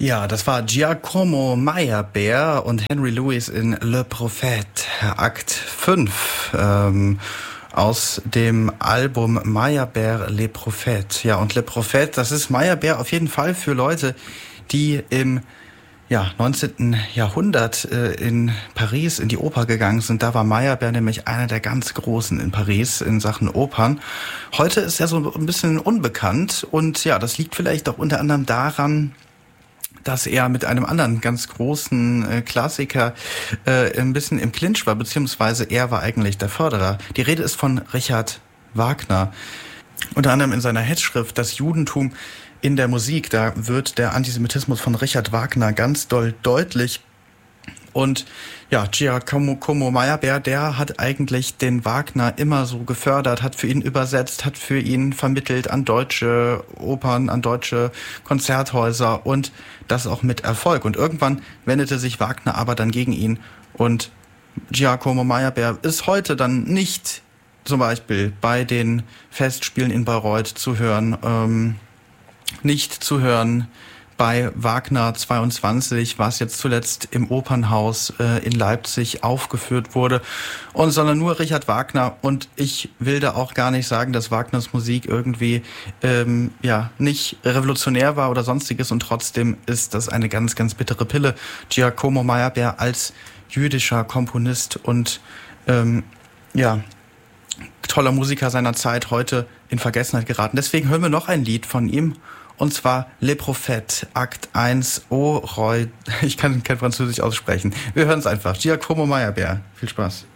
Ja, das war Giacomo Meyerbeer und Henry Lewis in Le Prophète, Akt 5, aus dem Album Meyerbeer Les Prophètes. Ja, und Le Prophète, das ist Meyerbeer auf jeden Fall für Leute, die im 19. Jahrhundert in Paris in die Oper gegangen sind. Da war Meyerbeer nämlich einer der ganz Großen in Paris in Sachen Opern. Heute ist er so ein bisschen unbekannt und ja, das liegt vielleicht auch unter anderem daran, dass er mit einem anderen ganz großen Klassiker ein bisschen im Clinch war, beziehungsweise er war eigentlich der Förderer. Die Rede ist von Richard Wagner. Unter anderem in seiner Hetzschrift Das Judentum in der Musik, da wird der Antisemitismus von Richard Wagner ganz doll deutlich. Und ja, Giacomo Meyerbeer, der hat eigentlich den Wagner immer so gefördert, hat für ihn übersetzt, hat für ihn vermittelt an deutsche Opern, an deutsche Konzerthäuser und das auch mit Erfolg. Und irgendwann wendete sich Wagner aber dann gegen ihn und Giacomo Meyerbeer ist heute dann nicht zum Beispiel bei den Festspielen in Bayreuth zu hören, nicht zu hören bei Wagner 22, was jetzt zuletzt im Opernhaus in Leipzig aufgeführt wurde, und sondern nur Richard Wagner. Und ich will da auch gar nicht sagen, dass Wagners Musik irgendwie nicht revolutionär war oder sonstiges, und trotzdem ist das eine ganz, ganz bittere Pille. Giacomo Meyerbeer als jüdischer Komponist und toller Musiker seiner Zeit heute in Vergessenheit geraten. Deswegen hören wir noch ein Lied von ihm. Und zwar Les Prophètes, Akt 1, Au Roi. Ich kann kein Französisch aussprechen. Wir hören es einfach. Giacomo Meyerbeer. Viel Spaß.